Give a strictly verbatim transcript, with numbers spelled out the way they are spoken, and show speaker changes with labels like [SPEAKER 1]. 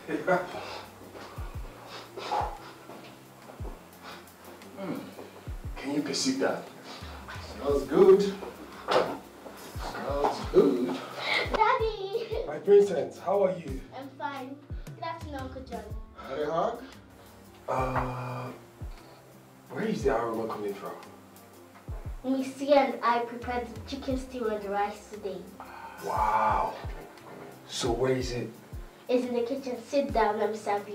[SPEAKER 1] mm. Can you perceive that? Smells good. Smells good.
[SPEAKER 2] Daddy!
[SPEAKER 1] My princess, how are you?
[SPEAKER 2] I'm fine. Good afternoon, Uncle John.
[SPEAKER 1] Had a hug? Uh, where is the aroma coming from?
[SPEAKER 2] Missy and I prepared the chicken stew and the rice today.
[SPEAKER 1] Wow. So where is it?
[SPEAKER 2] It's in the kitchen. Sit down, let me serve you.